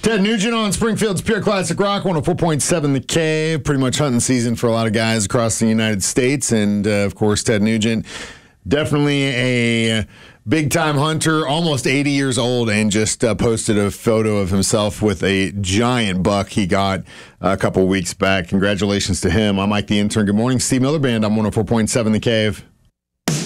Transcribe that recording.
Ted Nugent on Springfield's Pure Classic Rock, 104.7 The Cave. Pretty much hunting season for a lot of guys across the United States. And, of course, Ted Nugent, definitely a big-time hunter, almost 80 years old, and just posted a photo of himself with a giant buck he got a couple weeks back. Congratulations to him. I'm Mike the Intern. Good morning. Steve Miller Band on 104.7 The Cave.